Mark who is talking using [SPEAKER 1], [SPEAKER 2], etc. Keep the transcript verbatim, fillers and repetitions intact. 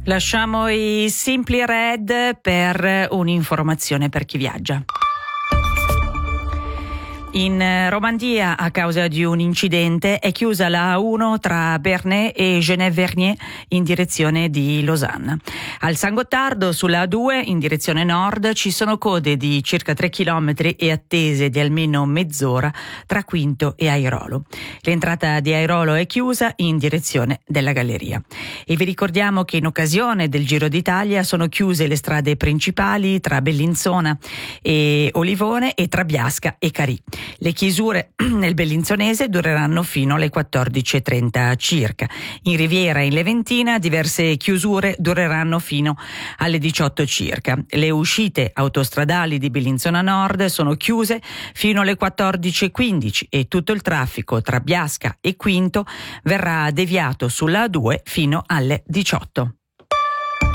[SPEAKER 1] Lasciamo i Simply Red per un'informazione per chi viaggia. In Romandia, a causa di un incidente, è chiusa la A uno tra Bernay e Genève-Vernier in direzione di Losanna. Al San Gottardo, sulla A due, in direzione nord, ci sono code di circa tre chilometri e attese di almeno mezz'ora tra Quinto e Airolo. L'entrata di Airolo è chiusa in direzione della Galleria. E vi ricordiamo che in occasione del Giro d'Italia sono chiuse le strade principali tra Bellinzona e Olivone e tra Biasca e Carì. Le chiusure nel bellinzonese dureranno fino alle quattordici e trenta circa. In Riviera e in Leventina diverse chiusure dureranno fino alle diciotto circa. Le uscite autostradali di Bellinzona Nord sono chiuse fino alle quattordici e quindici e tutto il traffico tra Biasca e Quinto verrà deviato sulla A due fino alle diciotto.